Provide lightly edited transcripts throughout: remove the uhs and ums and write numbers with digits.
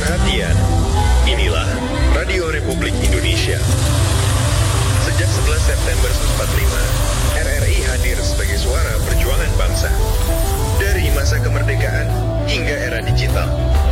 Perhatian, inilah Radio Republik Indonesia. Sejak 11 September 1945, RRI hadir sebagai suara perjuangan bangsa. Dari masa kemerdekaan hingga era digital.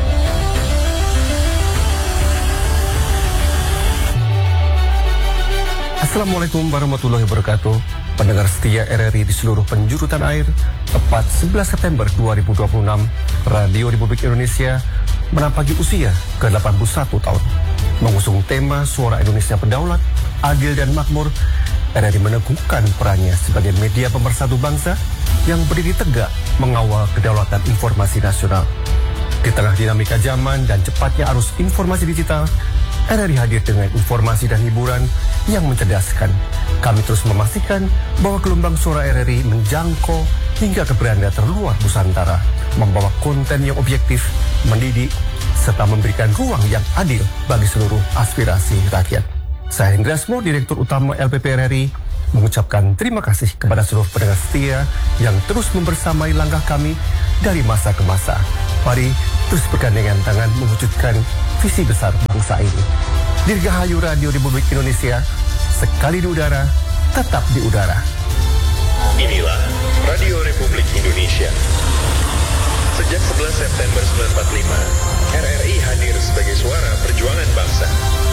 Assalamualaikum warahmatullahi wabarakatuh. Pendengar setia RRI di seluruh penjuru tanah air, tepat 11 September 2026, Radio Republik Indonesia menampaki usia ke-81 tahun. Mengusung tema Suara Indonesia Berdaulat, Adil dan Makmur, RRI meneguhkan perannya sebagai media pemersatu bangsa yang berdiri tegak mengawal kedaulatan informasi nasional. Di tengah dinamika zaman dan cepatnya arus informasi digital, RRI hadir dengan informasi dan hiburan yang mencerdaskan. Kami terus memastikan bahwa gelombang suara RRI menjangkau hingga ke beranda terluar Nusantara, membawa konten yang objektif, mendidik, serta memberikan ruang yang adil bagi seluruh aspirasi rakyat. Saya Hendra Asmo, Direktur Utama LPP RRI, mengucapkan terima kasih kepada seluruh pendengar setia yang terus membersamai langkah kami dari masa ke masa. Mari terus bergandengan tangan mewujudkan visi besar bangsa ini. Dirgahayu Radio Republik Indonesia, sekali di udara, tetap di udara. Inilah Radio Republik Indonesia. Sejak 11 September 1945, RRI hadir sebagai suara perjuangan bangsa.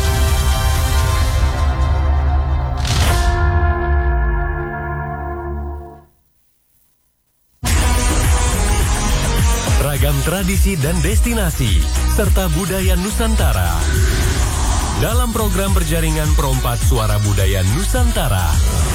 Ragam tradisi dan destinasi, serta budaya Nusantara. Dalam program berjaringan Perompat Suara Budaya Nusantara.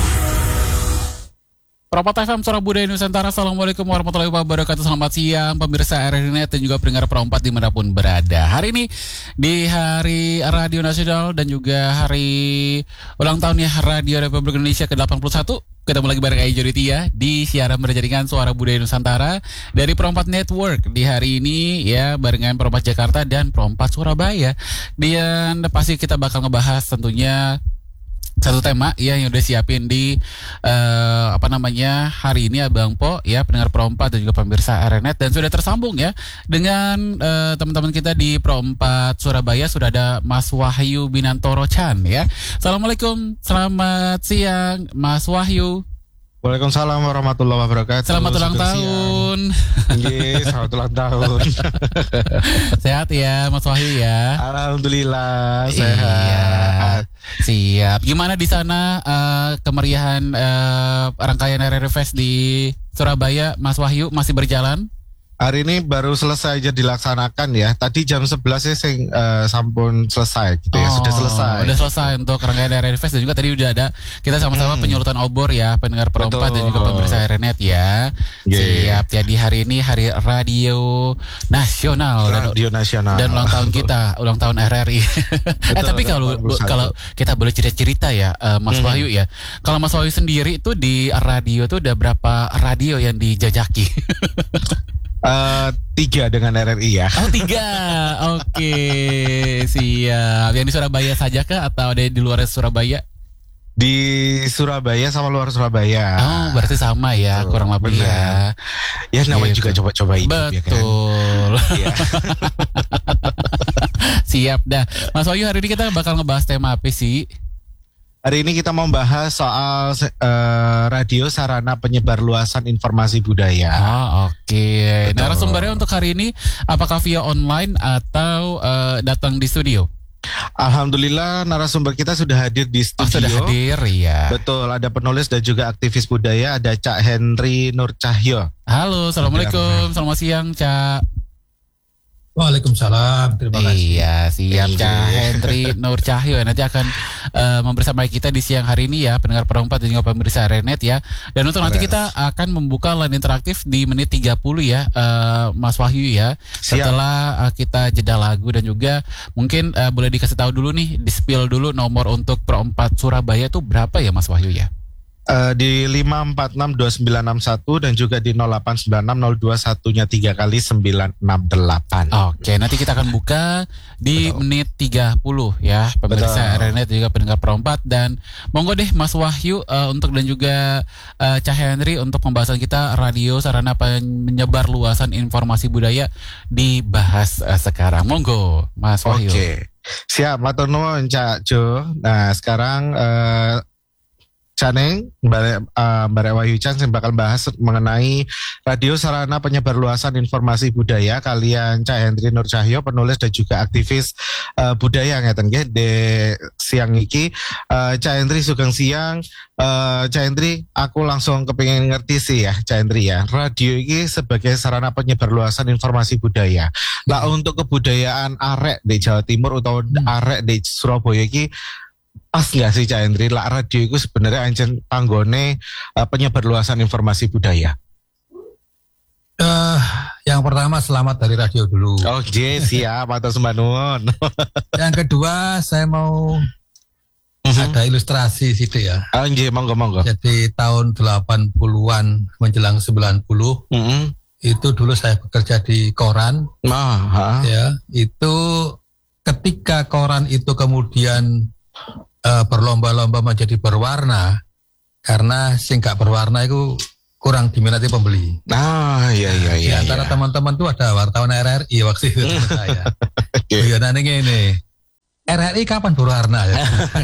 Perompat FM Suara Budaya Nusantara. Assalamualaikum warahmatullahi wabarakatuh. Selamat siang pemirsa RRI Net dan juga pendengar Perompat dimanapun berada. Hari ini di Hari Radio Nasional dan juga hari ulang tahun ya Radio Republik Indonesia ke-81. Ketemu lagi bareng Aija Ditya di siaran berjaringan Suara Budaya Nusantara dari Perompat Network di hari ini ya, barengan Perompat Jakarta dan Perompat Surabaya. Dan pasti kita bakal ngebahas tentunya satu tema ya yang udah siapin di hari ini Abang Po ya, pendengar Perompat dan juga pemirsa RNet, dan sudah tersambung ya dengan teman-teman kita di Perompat Surabaya. Sudah ada Mas Wahyu Binantoro Chan ya. Assalamualaikum, selamat siang Mas Wahyu. Waalaikumsalam warahmatullahi wabarakatuh. Selamat ulang tahun. Selamat ulang tahun. Sehat ya Mas Wahyu ya. Alhamdulillah sehat. Iya, siap. Gimana di sana kemeriahan rangkaian RRI Fest di Surabaya Mas Wahyu, masih berjalan? Hari ini baru selesai aja dilaksanakan ya. Tadi jam 11 ya sampun selesai gitu ya. Sudah selesai. Udah selesai untuk rangkaian RRI Fest, dan juga tadi udah ada kita sama-sama penyulutan obor ya, pendengar Perompat dan juga pemirsa RNet ya. Siap ya, di hari ini Hari Radio Nasional. Dan ulang tahun kita, ulang tahun RRI. Tapi kalau kita boleh cerita ya Mas Wahyu ya. Kalau Mas Wahyu sendiri itu di radio tuh udah berapa radio yang dijajaki? 3 dengan RRI ya. Oh 3, oke, siap. Yang di Surabaya saja kah atau ada di luar Surabaya? Di Surabaya sama luar Surabaya. Oh berarti sama ya, kurang lebih ya. Ya namanya juga coba-coba hidup. Betul ya kan? Siap dah Mas Wahyu, hari ini kita bakal ngebahas tema apa sih? Hari ini kita mau bahas soal radio sarana penyebar luasan informasi budaya. Oke. Narasumbernya untuk hari ini apakah via online atau datang di studio? Alhamdulillah narasumber kita sudah hadir di studio. Sudah hadir ya. Betul, ada penulis dan juga aktivis budaya, ada Cak Henry Nur Cahyo. Halo, assalamualaikum, selamat siang Cak. Waalaikumsalam, terima kasih. Iya, siap Cak Henry Nur Cahyo nanti akan membersamai kita di siang hari ini ya, pendengar Perompat dan juga pemirsa RNet ya. Dan untuk nanti kita akan membuka line interaktif di menit 30 ya, Mas Wahyu ya. Setelah kita jeda lagu, dan juga mungkin boleh dikasih tahu dulu nih, di-spill dulu nomor untuk Perompat Surabaya itu berapa ya Mas Wahyu ya? Di 5462961 dan juga di 089602 3 kali 968. Oke, nanti kita akan buka di menit 30 ya, pemirsa RRI juga pendengar Perompat. Dan monggo deh Mas Wahyu untuk dan juga Cah Henry untuk pembahasan kita radio sarana penyebar luasan informasi budaya dibahas sekarang. Monggo Mas Wahyu. Oke. Siap, matur nuwun Cak Jo. Nah, sekarang Caneng, Mbak Wahyu Chan yang bakal bahas mengenai radio sarana penyebar luasan informasi budaya. Kalian Cak Henry Nur Cahyo, penulis dan juga aktivis budaya ngeten nggih de siang iki. Cak Henry sugeng siang. Cak Henry, aku langsung kepingin ngerti sih ya Cak Henry ya. Radio ini sebagai sarana penyebar luasan informasi budaya. Lah untuk kebudayaan arek di Jawa Timur atau arek di Surabaya iki pas nggak sih Cak Henry, lah radio itu sebenarnya ancen panggone penyebar luasan informasi budaya? Yang pertama selamat dari radio dulu. Oke, siap, atas Sembanun. Yang kedua saya mau ada ilustrasi situ ya. Oke, monggo. Jadi tahun 80-an menjelang 90 itu dulu saya bekerja di koran. Ya, itu ketika koran itu kemudian berlomba-lomba menjadi berwarna, karena sing gak berwarna itu kurang diminati pembeli. Iya. Di antara teman-teman tuh ada wartawan RRI waktu itu saya. Guyonane ngene. RRI kapan berwarna ya?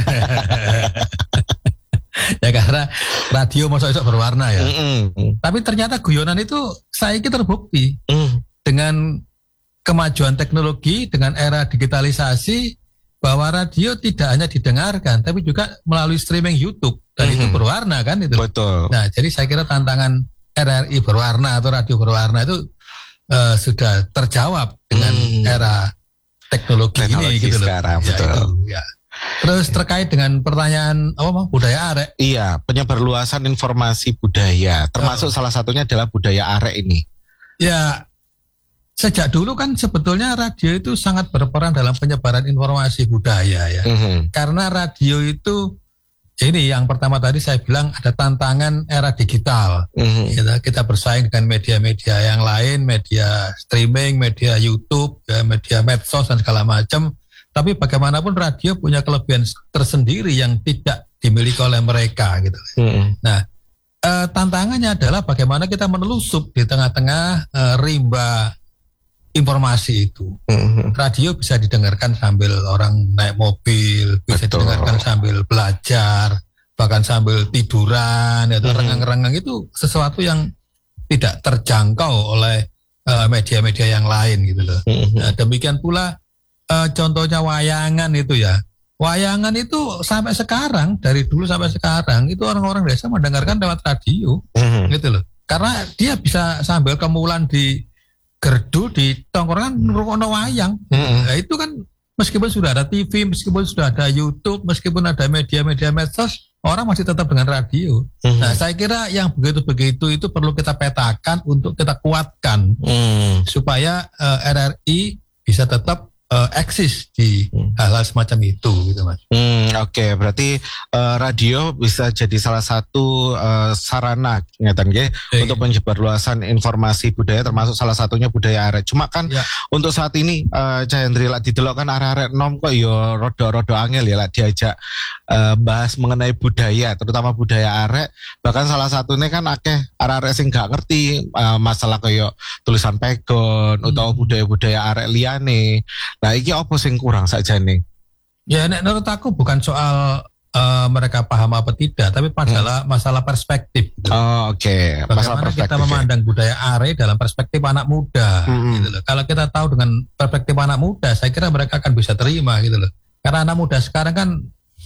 Ya karena radio masuk berwarna ya. Tapi ternyata guyonan itu saiki terbukti dengan kemajuan teknologi, dengan era digitalisasi, bahwa radio tidak hanya didengarkan, tapi juga melalui streaming YouTube, dan itu berwarna kan itu. Betul. Nah, jadi saya kira tantangan RRI berwarna atau radio berwarna itu sudah terjawab dengan era teknologi ini gitu sekarang, loh. betul. Itu, ya. Terus terkait dengan pertanyaan budaya arek? Iya, penyebar luasan informasi budaya, termasuk salah satunya adalah budaya arek ini. Ya. Sejak dulu kan sebetulnya radio itu sangat berperan dalam penyebaran informasi budaya ya. Karena radio itu, ini yang pertama tadi saya bilang ada tantangan era digital. Kita bersaing dengan media-media yang lain, media streaming, media YouTube, ya, media medsos dan segala macam. Tapi bagaimanapun radio punya kelebihan tersendiri yang tidak dimiliki oleh mereka gitu. Nah, tantangannya adalah bagaimana kita menelusup di tengah-tengah rimba informasi itu. Radio bisa didengarkan sambil orang naik mobil, bisa didengarkan sambil belajar, bahkan sambil tiduran, atau rengang-rengang. Itu sesuatu yang tidak terjangkau oleh media-media yang lain gitu loh. Nah, demikian pula contohnya wayangan itu ya. Wayangan itu sampai sekarang, dari dulu sampai sekarang, itu orang-orang desa mendengarkan lewat radio gitu loh. Karena dia bisa sambil kemulan di gerdu di tongkrongan ngrungokno wayang. Nah, itu kan meskipun sudah ada TV, meskipun sudah ada YouTube, meskipun ada media-media medsos, orang masih tetap dengan radio. Nah, saya kira yang begitu-begitu itu perlu kita petakan untuk kita kuatkan supaya RRI bisa tetap eksis di hal-hal semacam itu gitu Mas. Oke, berarti radio bisa jadi salah satu sarana ngeten nggih untuk menyebar luasan informasi budaya, termasuk salah satunya budaya arek. Cuma kan untuk saat ini Cah Henry lak didelok kan arek-arek nom kok yo rodo-rodo angel ya lak diajak bahas mengenai budaya, terutama budaya arek. Bahkan salah satunya kan akeh arek-arek sing gak ngerti masalah kayak tulisan pegon atau budaya-budaya arek liyane. Nah, iki apa sing kurang sakjane? Ya, menurut aku bukan soal mereka paham apa tidak, tapi masalah perspektif. Gitu. Oke. Bagaimana kita memandang budaya are dalam perspektif anak muda. Gitu loh. Kalau kita tahu dengan perspektif anak muda, saya kira mereka akan bisa terima gitu loh. Karena anak muda sekarang kan,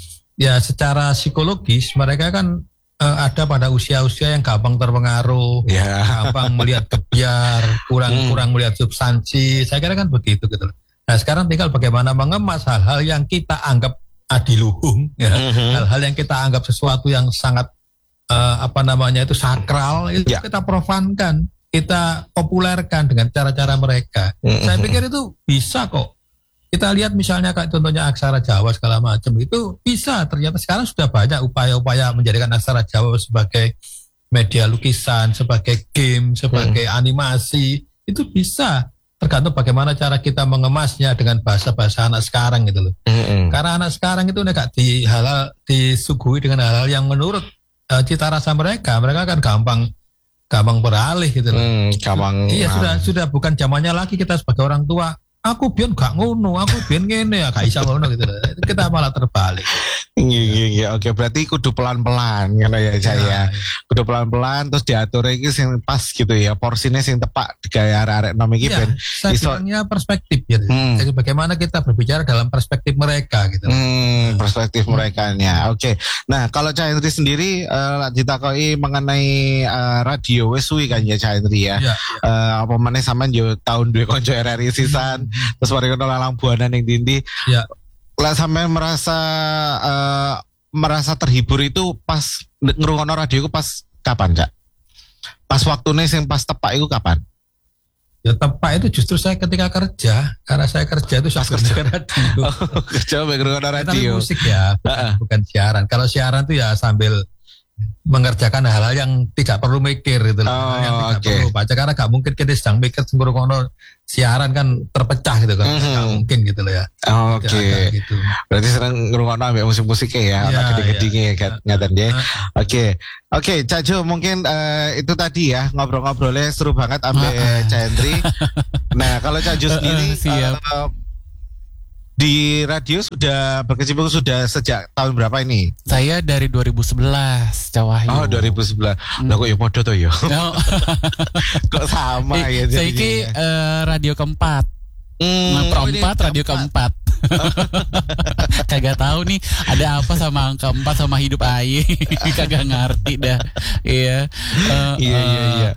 ya secara psikologis mereka kan ada pada usia-usia yang gampang terpengaruh, gampang melihat kebiar, kurang melihat substansi. Saya kira kan begitu gitu loh. Nah, sekarang tinggal bagaimana mengemas hal-hal yang kita anggap adiluhung, ya. Hal-hal yang kita anggap sesuatu yang sangat itu sakral, itu kita profankan, kita populerkan dengan cara-cara mereka. Saya pikir itu bisa kok Kita lihat misalnya kayak contohnya aksara Jawa segala macam itu bisa, ternyata sekarang sudah banyak upaya-upaya menjadikan aksara Jawa sebagai media lukisan, sebagai game, sebagai animasi, itu bisa. Tergantung bagaimana cara kita mengemasnya dengan bahasa-bahasa anak sekarang gitu loh. Karena anak sekarang itu enggak disuguhi dengan hal-hal yang menurut cita rasa mereka kan gampang beralih gitu loh. Iya, sudah bukan zamannya lagi kita sebagai orang tua. Aku biar gak ngono, aku biar ngene ya, gak bisa ngono gitu. Kita malah terbalik. Iya, oke, berarti kudu pelan-pelan kan ya saya. Kudu pelan-pelan terus diatur iki sing pas gitu ya, porsinya sing tepak digaya arek-arek nom iki ben iso perspektif ya. Jadi bagaimana kita berbicara dalam perspektif mereka gitu. Perspektif merekanya. Oke. Nah, kalau Cak Hendri sendiri ditakoi mengenai radio wis suwi kan ya Cak Hendri ya. Apa meneh sampean yo tahun 2 konco RRI sisan terus mari ngono lalang buana ning dindi. Ya. Lah sampai merasa terhibur itu pas ngrungokno radio itu pas kapan, Cak? Pas waktunya yang pas tepak itu kapan? Ya tepak itu justru saya ketika kerja, karena saya kerja itu kerja radio. Kerja ngrungokno radio. Tapi musik ya, bukan siaran. Kalau siaran itu ya sambil mengerjakan hal-hal yang tidak perlu mikir gitu loh. Yang tidak perlu baca, karena gak mungkin kita sedang mikir ngrungokno siaran kan terpecah gitu kan. Gak mungkin gitu loh ya. Gitu. Berarti sering ngrungokno ambek musik-musiknya ya, gede-gedenya ya ngaten ya. Oke, Cak Jo, mungkin itu tadi ya ngobrol-ngobrolnya seru banget ambek Cak Hendri. Nah, kalau Cak Jo sendiri di radio sudah berkecimpung sudah sejak tahun berapa ini? Saya dari 2011, Cak Wahyu. Oh, 2011. Lah kok ya podo to ya? Kok sama ya jadinya. Saiki radio keempat. Perempat radio keempat. Kagak tahu nih ada apa sama angka 4 sama hidup Aye. Kagak ngerti dah. Iya. Iya.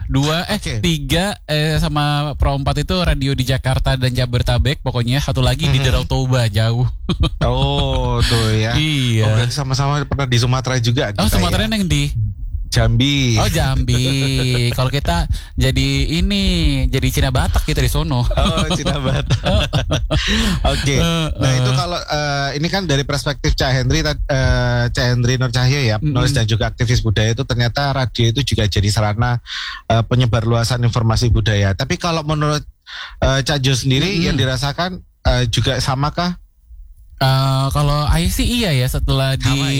3 sama perempat itu radio di Jakarta dan Jabodetabek. Pokoknya satu lagi di Danau Toba jauh. Oh tuh ya. Iya. Oh, berarti sama-sama pernah di Sumatera juga. Sumatera yang di Jambi. Oh Jambi. Kalau kita jadi Cina Batak kita di sono. Oh Cina Batak. Oke. Nah itu kalau ini kan dari perspektif Cak Hendri Nur Cahyo ya, penulis dan juga aktivis budaya, itu ternyata radio itu juga jadi sarana penyebar luasan informasi budaya. Tapi kalau menurut Cak Jo sendiri yang dirasakan juga samakah? Kalau Ayi sih iya ya, setelah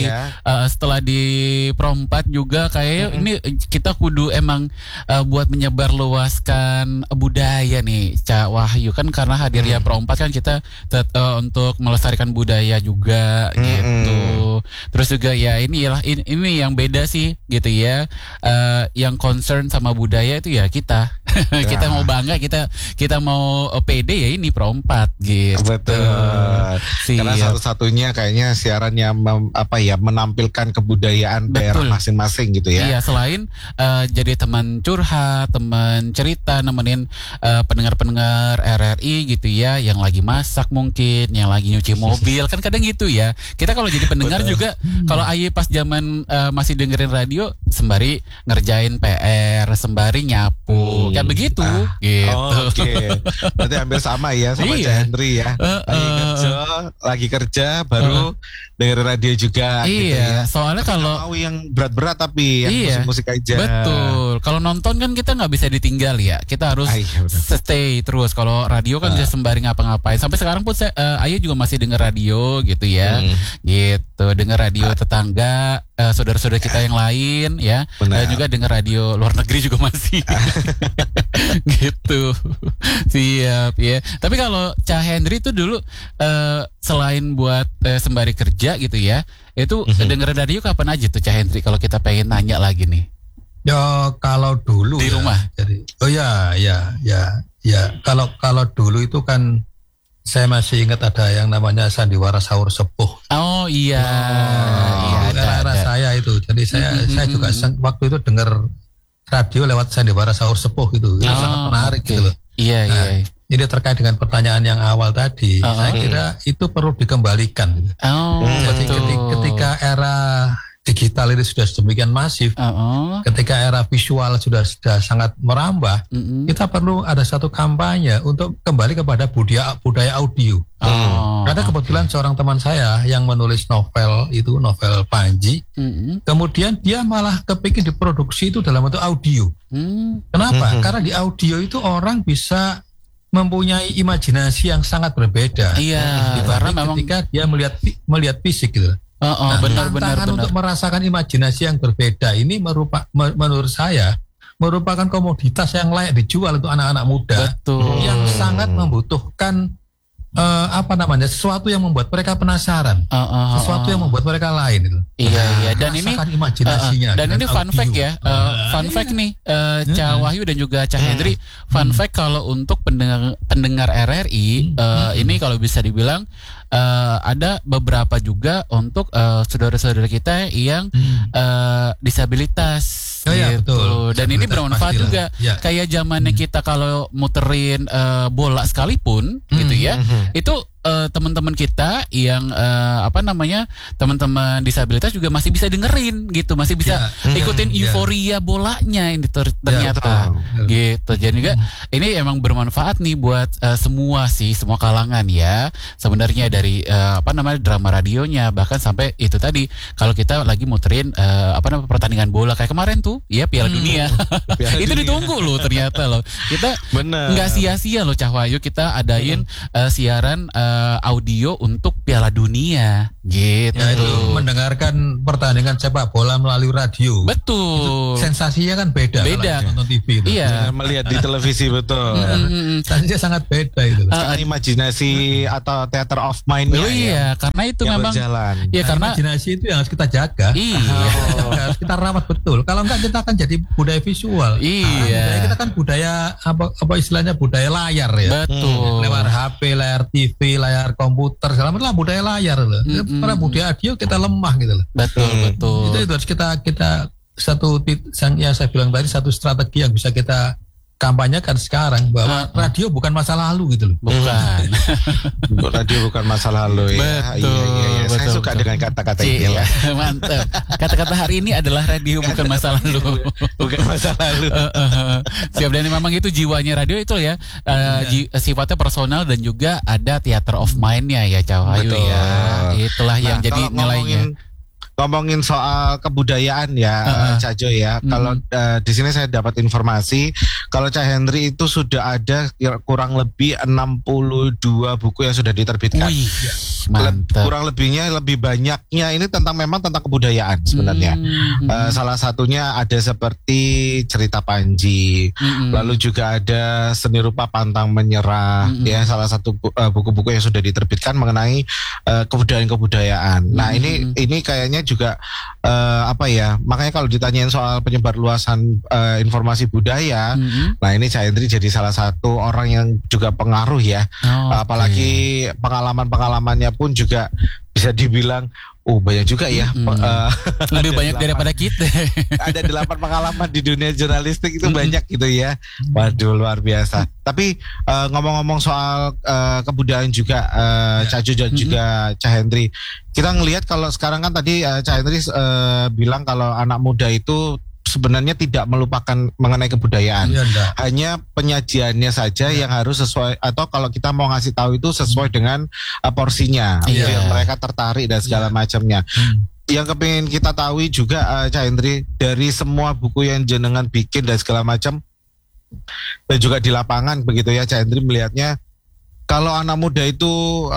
di Perempat juga kayak ini kita kudu emang buat menyebar luaskan budaya nih Cak Wahyu, kan karena hadirnya Perempat kan kita untuk melestarikan budaya juga gitu. Terus juga ya ini yang beda sih gitu ya, yang concern sama budaya itu ya kita kita mau bangga, kita mau pede ya ini Perempat gitu. Betul. Karena satu-satunya kayaknya siaran yang menampilkan kebudayaan daerah masing-masing gitu ya. Iya, selain jadi teman curhat, teman cerita, nemenin pendengar-pendengar RRI gitu ya, yang lagi masak mungkin, yang lagi nyuci mobil, kan kadang gitu ya. Kita kalau jadi pendengar juga, kalau Ayi pas zaman masih dengerin radio, sembari ngerjain PR, sembari nyapu, kayak begitu. Gitu. Oke. Berarti hampir sama ya sama Cak Hendri ya. Lagi kerja baru dengerin radio juga. Iya, gitu ya. Soalnya kalau mau yang berat-berat tapi yang musik-musik aja. Betul. Kalau nonton kan kita nggak bisa ditinggal ya. Kita harus stay terus. Kalau radio kan bisa sembari ngapa-ngapain. Sampai sekarang pun Ayu juga masih denger radio gitu ya. Gitu, denger radio tetangga, saudara-saudara kita yang lain ya. Juga denger radio luar negeri juga masih. Gitu. Siap ya. Tapi kalau Cak Hendri itu dulu selain buat sembari kerja gitu ya, itu denger radio kapan aja tuh Cak Hendri kalau kita pengen nanya lagi nih? Ya kalau dulu di rumah. Jadi kalau dulu itu kan saya masih ingat ada yang namanya sandiwara sahur sepuh. Oh iya. Era saya itu. Jadi saya juga waktu itu dengar radio lewat sandiwara sahur sepuh itu. Itu sangat menarik gitu loh. Iya. Ini terkait dengan pertanyaan yang awal tadi, saya kira itu perlu dikembalikan. Jadi ketika era digital ini sudah sedemikian masif, ketika era visual sudah sangat merambah, kita perlu ada satu kampanye untuk kembali kepada budaya audio. Karena kebetulan seorang teman saya yang menulis novel Panji, kemudian dia malah kepikir diproduksi itu dalam bentuk audio. Kenapa? Karena di audio itu orang bisa mempunyai imajinasi yang sangat berbeda. Iya, karena memang ketika dia melihat fisik gitu. Benar. Untuk merasakan imajinasi yang berbeda ini menurut saya merupakan komoditas yang layak dijual untuk anak-anak muda. Betul. Yang sangat membutuhkan sesuatu yang membuat mereka penasaran, sesuatu yang membuat mereka lain itu. Iya. Dan ini imajinasinya. Dan ini fun fact ya, fun fact nih, Cah Wahyu dan juga Cah Hendri. Fun fact kalau untuk pendengar RRI, ini kalau bisa dibilang ada beberapa juga untuk saudara-saudara kita yang disabilitas. Gitu. Betul. Dan ini bermanfaat juga. Kayak zamannya kita kalau muterin bola sekalipun, gitu ya. Itu teman-teman kita yang teman-teman disabilitas juga masih bisa dengerin gitu, masih bisa ikutin euforia bolanya ini ternyata gitu. Jadi juga ini emang bermanfaat nih buat semua kalangan ya. Sebenarnya dari drama radionya bahkan sampai itu tadi kalau kita lagi muterin pertandingan bola kayak kemarin tuh ya Piala Dunia. Itu ditunggu loh ternyata loh. Kita nggak sia-sia loh Cah Wahyu, kita adain siaran audio untuk Piala Dunia gitu. Ya, itu mendengarkan pertandingan sepak bola melalui radio. Betul. Itu sensasinya kan beda. Nonton TV itu. Iya. Melihat di televisi betul. Sensasinya sangat beda itu. Imajinasi atau theater of mind. Iya, karena itu memang berjalan. Iya, karena imajinasi itu yang harus kita jaga. Iya. Harus kita rawat betul. Kalau enggak kita akan jadi budaya visual. Iya. Kita kan budaya apa istilahnya budaya layar ya. Betul. Lewat HP, layar TV, layar komputer, segala macam lah budaya layar loh. Karena budaya audio kita lemah gitu loh. Betul. Itu harus kita satu yang saya bilang tadi, satu strategi yang bisa kita kampanyekan sekarang bahwa radio bukan masa lalu gitu loh. Bukan. Radio bukan masa lalu ya. Iya. Saya suka dengan kata-kata ini. Mantap. Kata-kata hari ini adalah radio bukan masa lalu. Bukan masa lalu. Siap, dan memang itu jiwanya radio itu ya. Sifatnya personal dan juga ada theater of mind-nya ya Cah Wahyu ya. Itulah yang jadi nilainya. Ngomongin soal kebudayaan ya, Cak Jo ya. Kalau di sini saya dapat informasi kalau Cak Hendri itu sudah ada kurang lebih 62 buku yang sudah diterbitkan. Kurang lebihnya, lebih banyaknya ini tentang kebudayaan sebenarnya. Salah satunya ada seperti Cerita Panji, lalu juga ada Seni Rupa Pantang Menyerah, ya salah satu buku-buku yang sudah diterbitkan mengenai kebudayaan. Nah ini kayaknya juga makanya kalau ditanyain soal penyebar luasan informasi budaya, nah ini Cak Hendri jadi salah satu orang yang juga pengaruh ya. Apalagi pengalaman-pengalamannya pun juga bisa dibilang banyak juga ya. Lebih banyak daripada kita. Ada 8 pengalaman di dunia jurnalistik itu banyak gitu ya. Waduh, luar biasa. Tapi ngomong-ngomong soal kebudayaan juga Cak Jo dan juga Cak Hendri, kita ngelihat kalau sekarang kan tadi Cak Hendri bilang kalau anak muda itu sebenarnya tidak melupakan mengenai kebudayaan. Hanya penyajiannya saja yang harus sesuai, atau kalau kita mau ngasih tahu itu sesuai dengan porsinya, biar mereka tertarik dan segala macamnya. Yang kepingin kita tahu juga Cak Hendri, dari semua buku yang jenengan bikin dan segala macam, dan juga di lapangan begitu ya Cak Hendri melihatnya, kalau anak muda itu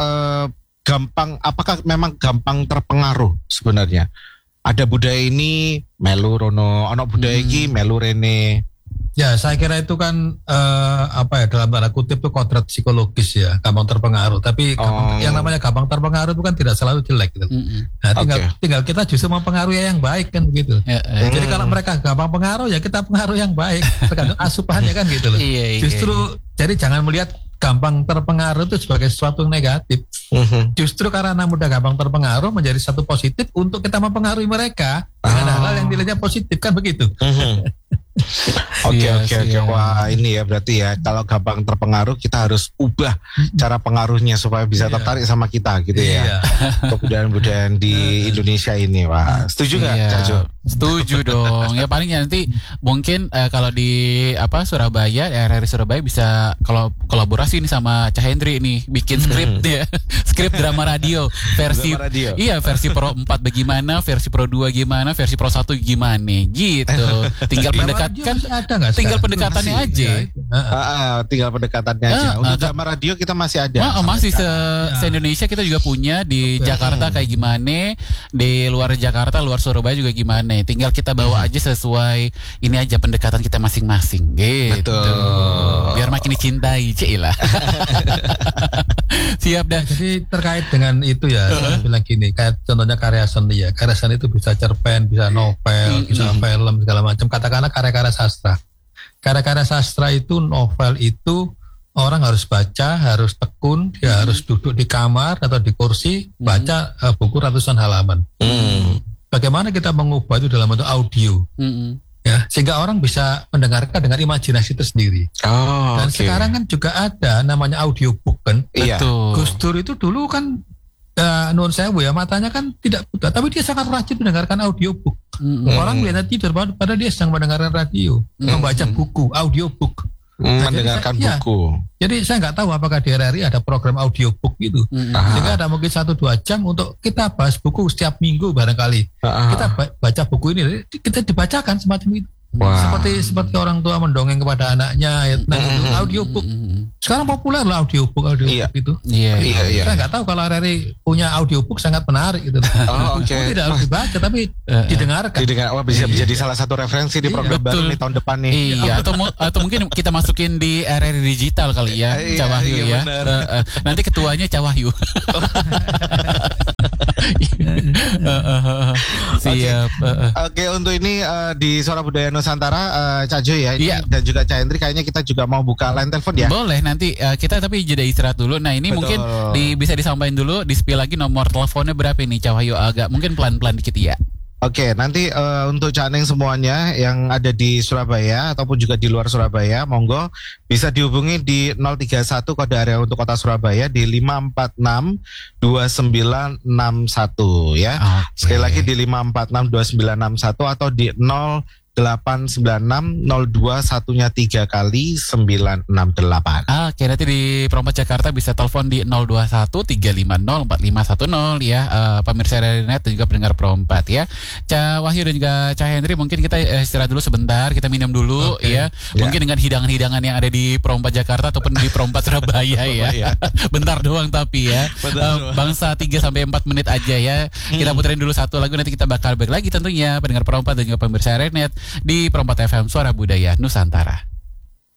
apakah memang gampang terpengaruh sebenarnya? Ada budaya ini melu rono, ana budaya iki melu rene. Ya, saya kira itu kan dalam tanda kutip itu kodrat psikologis ya, gampang terpengaruh. Tapi yang namanya gampang terpengaruh itu kan tidak selalu jelek gitu. Nah, tinggal kita justru mempengaruhi yang baik kan begitu. Jadi kalau mereka gampang pengaruh ya kita pengaruh yang baik, tergantung asupannya kan gitu loh. Justru jadi jangan melihat gampang terpengaruh itu sebagai sesuatu yang negatif. Justru karena anak muda gampang terpengaruh menjadi satu positif untuk kita mempengaruhi mereka dengan hal-hal yang nilainya positif kan begitu. Oke. Wah, ini ya berarti ya kalau gampang terpengaruh kita harus ubah cara pengaruhnya supaya bisa tertarik sama kita gitu ya. Kebudayaan-budayaan di Indonesia ini, Wah. Setuju nggak, Cajo? Setuju dong. Ya paling nanti mungkin kalau di Surabaya, RRI Surabaya bisa kalau kolaborasi nih sama Cah Hendri nih bikin skrip ya. Skrip drama radio versi Iya, versi Pro 4 bagaimana, versi Pro 2 gimana, versi Pro 1 gimana gitu. Tinggal tinggal pendekatannya aja. Tinggal pendekatannya aja. Untuk drama radio kita masih ada. Masih se-Indonesia kita juga punya di Jakarta kayak gimana, di luar Jakarta, luar Surabaya juga gimana. Tinggal kita bawa aja sesuai ini aja pendekatan kita masing-masing gitu. Betul. Biar makin dicintai, Cila. Siap dah. Jadi terkait dengan itu ya, saya bilang gini, kayak contohnya karya seni ya. Karya seni itu bisa cerpen, bisa novel, bisa film segala macam. Katakanlah karya-karya sastra. Karya-karya sastra itu, novel itu orang harus baca, harus tekun, dia harus duduk di kamar atau di kursi baca buku ratusan halaman. Bagaimana kita mengubah itu dalam bentuk audio, ya, sehingga orang bisa mendengarkan dengan imajinasi tersendiri. Dan sekarang kan juga ada namanya audiobook kan. Iya. Gus Dur itu dulu kan nuwun sewu ya, matanya kan tidak buta, tapi dia sangat rajin mendengarkan audiobook. Orang melihatnya tidur padahal dia sedang mendengarkan radio, membaca buku, audiobook. Mendengarkan buku. Jadi saya nggak tahu apakah di RRI ada program audiobook gitu. Sehingga ada mungkin 1-2 jam untuk kita bahas buku setiap minggu barangkali. Kita baca buku ini, kita dibacakan semacam itu. Seperti orang tua mendongeng kepada anaknya, ya, audiobook. Sekarang populer lah audiobook itu. Iya. Saya nggak tahu kalau RRI punya audiobook sangat menarik gitu. Tidak harus dibaca tapi didengarkan. Bisa jadi salah satu referensi di program baru nih tahun depan nih. Iya. Atau mungkin kita masukin di RRI digital kali ya, Cah Wahyu ya. Nanti ketuanya Cah Wahyu. Siap. Oke, untuk ini di Suara Budaya Nusantara, Cak Jo ya, dan juga Cak Hendri, kayaknya kita juga mau buka line telepon ya. Boleh, nanti kita tapi jeda istirahat dulu. Nah ini mungkin bisa disampaikan dulu, di-spill lagi nomor teleponnya berapa ini, Cah Wahyu, agak mungkin pelan-pelan dikit ya. Oke, nanti untuk Caneng semuanya yang ada di Surabaya ataupun juga di luar Surabaya, monggo bisa dihubungi di 031 kode area untuk kota Surabaya di 546 2961 ya. Sekali lagi di 546 2961 atau di 0896 02 1-nya 3 kali 968. Oke, nanti di Perompat Jakarta bisa telepon di 021 350 4510 ya, pemirsa RRI.net dan juga pendengar Perompat ya. Cah Wahyu dan juga Cah Hendri, mungkin kita istirahat dulu sebentar, kita minum dulu ya. Mungkin dengan hidangan-hidangan yang ada di Perompat Jakarta ataupun di Perompat Surabaya ya. Bentar doang tapi ya. Bangsa 3-4 menit aja ya. Kita puterin dulu satu lagu, nanti kita bakal balik lagi tentunya pendengar Perompat dan juga pemirsa RRI.net di Perompat FM Suara Budaya Nusantara.